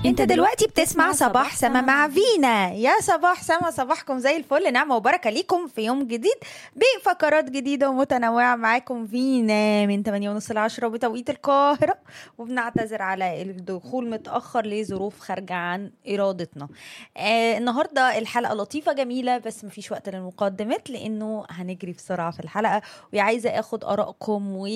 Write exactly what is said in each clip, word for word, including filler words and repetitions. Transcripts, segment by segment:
انت دلوقتي بتسمع صباح سما مع فينا. يا صباح سما، صباحكم زي الفل، نعمة وبركة ليكم في يوم جديد بفقرات جديدة ومتنوعة. معاكم فينا من ثمانية ونص ل عشرة بتوقيت القاهرة، وبنعتذر على الدخول متأخر لظروف خارجة عن إرادتنا. آه النهاردة الحلقة لطيفة جميلة، بس مفيش وقت للمقدمات لأنه هنجري بسرعة في الحلقة، وعايزة أخد آرائكم و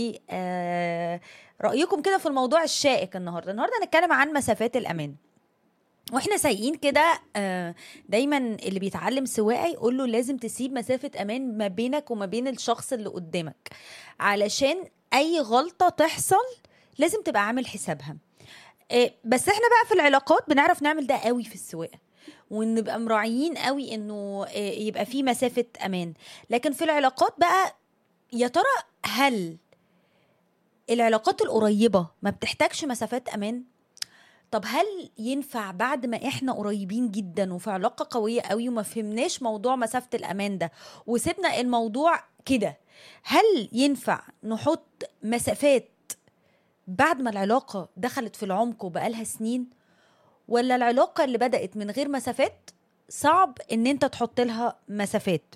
آه رأيكم كده في الموضوع الشائك. النهاردة النهاردة هنتكلم عن مسافات الأمان. واحنا سايقين كده، دايما اللي بيتعلم سواقه يقول له لازم تسيب مسافة امان ما بينك وما بين الشخص اللي قدامك، علشان اي غلطة تحصل لازم تبقى عامل حسابها. بس احنا بقى في العلاقات بنعرف نعمل ده قوي في السواقه، ونبقى مراعيين قوي انه يبقى في مسافة امان. لكن في العلاقات بقى، يا ترى هل العلاقات القريبة ما بتحتاجش مسافات امان؟ طب هل ينفع بعد ما احنا قريبين جدا وفي علاقة قوية قوي وما فهمناش موضوع مسافة الأمان ده وسيبنا الموضوع كده، هل ينفع نحط مسافات بعد ما العلاقة دخلت في العمق وبقالها سنين؟ ولا العلاقة اللي بدأت من غير مسافات صعب ان انت تحط لها مسافات؟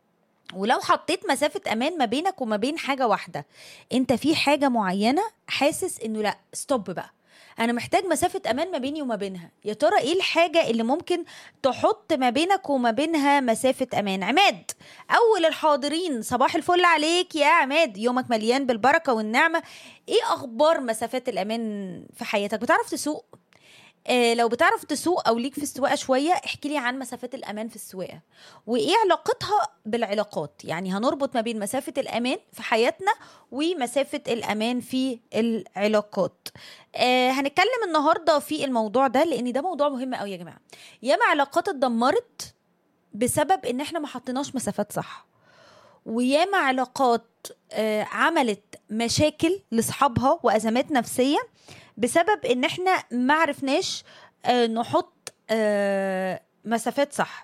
ولو حطيت مسافة أمان ما بينك وما بين حاجة واحدة، انت في حاجة معينة حاسس انه لا ستوب بقى، انا محتاج مسافة امان ما بيني وما بينها، يا ترى ايه الحاجة اللي ممكن تحط ما بينك وما بينها مسافة امان؟ عماد اول الحاضرين، صباح الفل عليك يا عماد، يومك مليان بالبركة والنعمة. ايه اخبار مسافات الامان في حياتك؟ بتعرف تسوق؟ آه لو بتعرف تسوق او ليك في السواقه شويه، احكي لي عن مسافات الامان في السواقه وايه علاقتها بالعلاقات. يعني هنربط ما بين مسافه الامان في حياتنا ومسافه الامان في العلاقات. آه هنتكلم النهارده في الموضوع ده لان ده موضوع مهم قوي يا جماعه. ياما علاقات اتدمرت بسبب ان احنا ما حطيناش مسافات صح، وياما علاقات آه عملت مشاكل لاصحابها وازمات نفسيه بسبب ان احنا ما عرفناش آه نحط آه مسافات صح.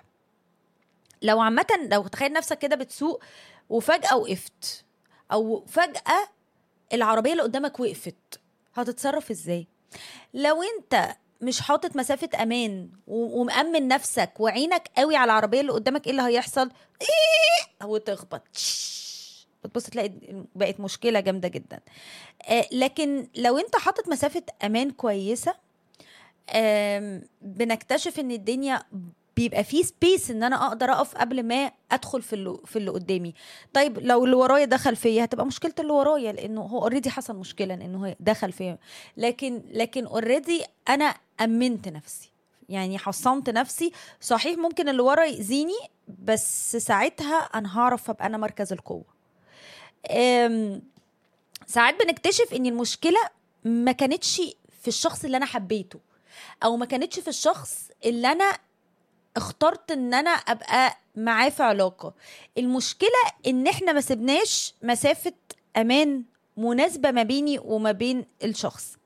لو عامة لو تخيل نفسك كده بتسوق وفجأة وقفت، او فجأة العربية اللي قدامك وقفت، هتتصرف ازاي؟ لو انت مش حاطط مسافة امان ومأمن نفسك وعينك قوي على العربية اللي قدامك، ايه اللي هيحصل؟ ايه وتخبط، بتبص تلاقي بقت مشكلة جامدة جدا. آه لكن لو انت حاطط مسافة امان كويسة، آه بنكتشف ان الدنيا بيبقى فيه سبيس ان انا اقدر اقف قبل ما ادخل في اللي في اللي قدامي. طيب لو اللي ورايا دخل فيا، هتبقى مشكلة اللي ورايا لانه هو اوريدي حصل مشكلة انه هو دخل فيا، لكن لكن اوريدي انا امنت نفسي، يعني حصنت نفسي. صحيح ممكن اللي ورا يأذيني، بس ساعتها انا هعرف ابقى انا مركز القوة. ساعات بنكتشف ان المشكلة ما كانتش في الشخص اللي انا حبيته، او ما كانتش في الشخص اللي انا اخترت ان انا ابقى معاه في علاقة. المشكلة ان احنا ما سبناش مسافة امان مناسبة ما بيني وما بين الشخص.